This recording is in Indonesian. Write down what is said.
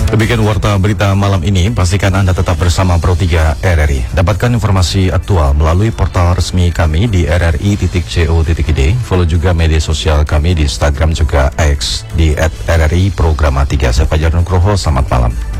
Demikian warta berita malam ini. Pastikan Anda tetap bersama Pro3 RRI. Dapatkan informasi aktual melalui portal resmi kami di rri.co.id. Follow juga media sosial kami di Instagram juga X di @RRI Programa 3. Saya Fajar Nugroho, selamat malam.